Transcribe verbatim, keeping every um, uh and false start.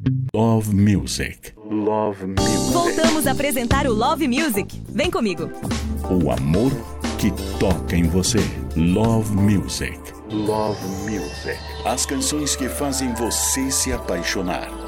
Love Music. Love Music. Voltamos a apresentar o Love Music. Vem comigo. O amor que toca em você. Love Music. Love Music. As canções que fazem você se apaixonar.